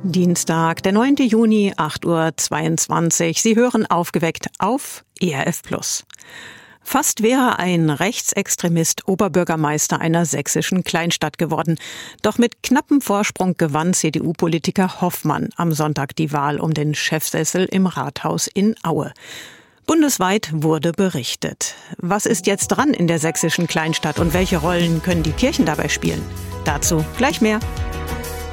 Dienstag, der 9. Juni, 8:22 Uhr. Sie hören aufgeweckt auf ERF Plus. Fast wäre ein Rechtsextremist Oberbürgermeister einer sächsischen Kleinstadt geworden. Doch mit knappem Vorsprung gewann CDU-Politiker Hoffmann am Sonntag die Wahl um den Chefsessel im Rathaus in Aue. Bundesweit wurde berichtet. Was ist jetzt dran in der sächsischen Kleinstadt und welche Rollen können die Kirchen dabei spielen? Dazu gleich mehr.